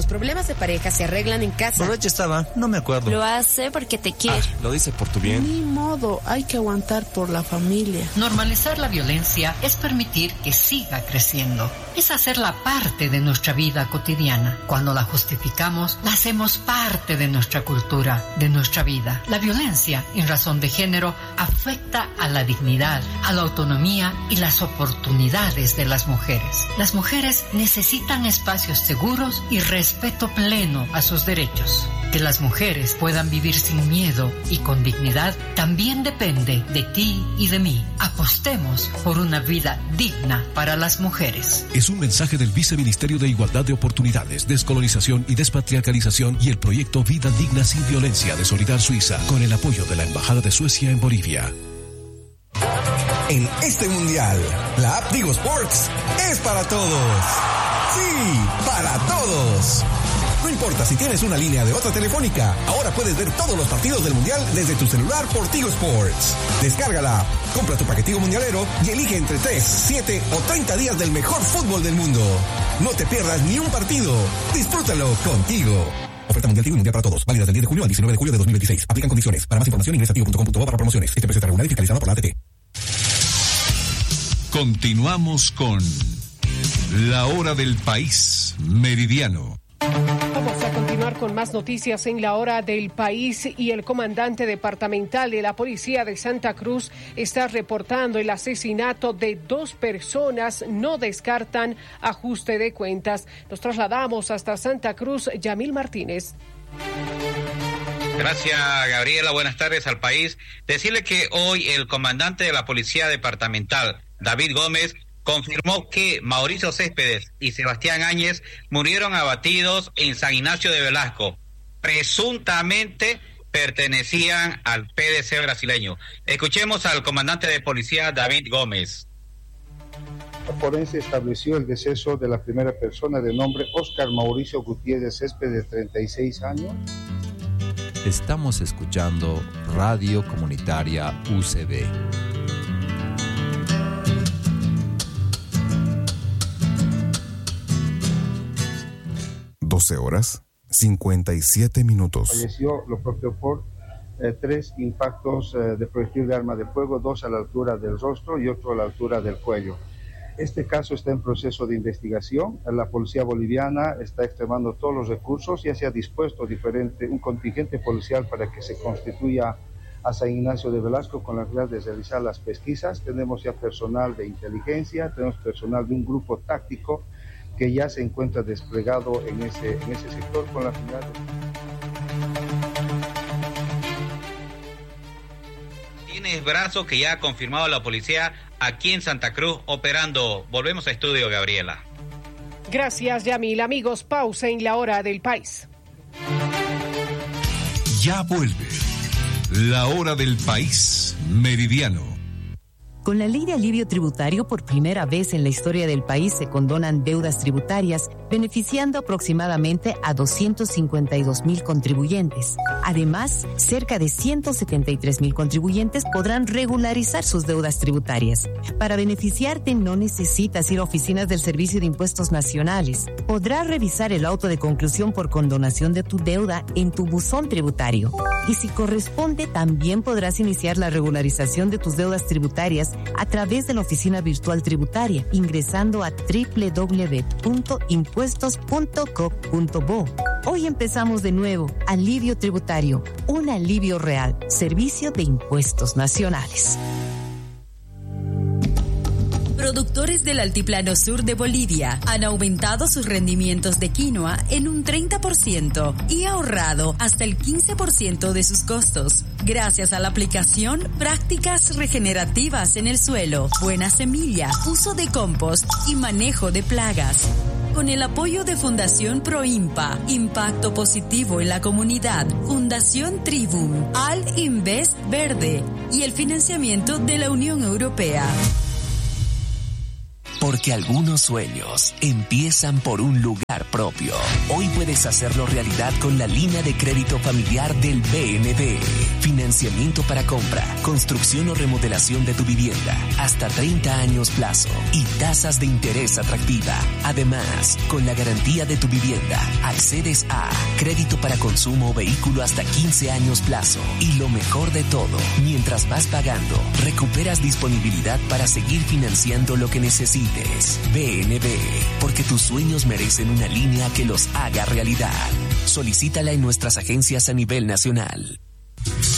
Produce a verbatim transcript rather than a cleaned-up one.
los problemas de pareja se arreglan en casa. Borracha estaba, no me acuerdo. Lo hace porque te quiere. Ah, lo dice por tu bien. Ni modo, hay que aguantar por la familia. Normalizar la violencia es permitir que siga creciendo. Es hacerla parte de nuestra vida cotidiana. Cuando la justificamos, la hacemos parte de nuestra cultura, de nuestra vida. La violencia en razón de género afecta a la dignidad, a la autonomía y las oportunidades de las mujeres. Las mujeres necesitan espacios seguros y respeto pleno a sus derechos. Que las mujeres puedan vivir sin miedo y con dignidad también depende de ti y de mí. Apostemos por una vida digna para las mujeres. Es un mensaje del Viceministerio de Igualdad de Oportunidades, Descolonización y Despatriarcalización y el proyecto Vida Digna Sin Violencia de Solidar Suiza, con el apoyo de la Embajada de Suecia en Bolivia. En este mundial, la app Tigo Sports es para todos. Sí, para todos. No importa si tienes una línea de otra telefónica, ahora puedes ver todos los partidos del mundial desde tu celular por Tigo Sports. Descárgala, compra tu paquetigo mundialero y elige entre tres, siete o treinta días del mejor fútbol del mundo. No te pierdas ni un partido. Disfrútalo contigo. Oferta mundial Tigo y mundial para todos. Válida del diez de junio al diecinueve de julio de dos mil veintiséis. Aplican condiciones. Para más información ingresa a tigo punto com punto bo para promociones. Este precio está regulado y fiscalizado por la A T T. Continuamos con La Hora del País Meridiano. Vamos a continuar con más noticias en La Hora del País y el comandante departamental de la Policía de Santa Cruz está reportando el asesinato de dos personas. No descartan ajuste de cuentas. Nos trasladamos hasta Santa Cruz. Yamil Martínez. Gracias, Gabriela. Buenas tardes al país. Decirle que hoy el comandante de la Policía Departamental, David Gómez, confirmó que Mauricio Céspedes y Sebastián Áñez murieron abatidos en San Ignacio de Velasco. Presuntamente pertenecían al P D C brasileño. Escuchemos al comandante de policía, David Gómez. La forense estableció el deceso de la primera persona de nombre Óscar Mauricio Gutiérrez Céspedes, de treinta y seis años. Estamos escuchando Radio Comunitaria U C B. doce horas, cincuenta y siete minutos. Falleció, lo propio por eh, tres impactos eh, de proyectil de arma de fuego, dos a la altura del rostro y otro a la altura del cuello. Este caso está en proceso de investigación. La policía boliviana está extremando todos los recursos. Ya se ha dispuesto diferente, un contingente policial para que se constituya a San Ignacio de Velasco con la idea de realizar las pesquisas. Tenemos ya personal de inteligencia, tenemos personal de un grupo táctico que ya se encuentra desplegado en ese, en ese sector con la finalidad de... Tienes brazo que ya ha confirmado la policía aquí en Santa Cruz operando. Volvemos a estudio, Gabriela. Gracias, Yamil. Amigos, pausa en La Hora del País. Ya vuelve La Hora del País Meridiano. Con la ley de alivio tributario, por primera vez en la historia del país se condonan deudas tributarias, beneficiando aproximadamente a doscientos cincuenta y dos mil contribuyentes. Además, cerca de ciento setenta y tres mil contribuyentes podrán regularizar sus deudas tributarias. Para beneficiarte no necesitas ir a oficinas del Servicio de Impuestos Nacionales. Podrás revisar el auto de conclusión por condonación de tu deuda en tu buzón tributario. Y si corresponde, también podrás iniciar la regularización de tus deudas tributarias a través de la oficina virtual tributaria, ingresando a doble u doble u doble u punto impuestos punto co punto bo. Hoy empezamos de nuevo. Alivio tributario, un alivio real. Servicio de Impuestos Nacionales. Productores del Altiplano Sur de Bolivia han aumentado sus rendimientos de quinoa en un treinta por ciento y ahorrado hasta el quince por ciento de sus costos, gracias a la aplicación prácticas regenerativas en el suelo, buena semilla, uso de compost y manejo de plagas. Con el apoyo de Fundación Proimpa, Impacto Positivo en la Comunidad, Fundación Tribum, Al Invest Verde y el financiamiento de la Unión Europea. Porque algunos sueños empiezan por un lugar propio. Hoy puedes hacerlo realidad con la línea de crédito familiar del B N D. Financiamiento para compra, construcción o remodelación de tu vivienda, hasta treinta años plazo y tasas de interés atractiva. Además, con la garantía de tu vivienda, accedes a crédito para consumo o vehículo hasta quince años plazo. Y lo mejor de todo, mientras vas pagando, recuperas disponibilidad para seguir financiando lo que necesites. B N B, porque tus sueños merecen una línea que los haga realidad. Solicítala en nuestras agencias a nivel nacional.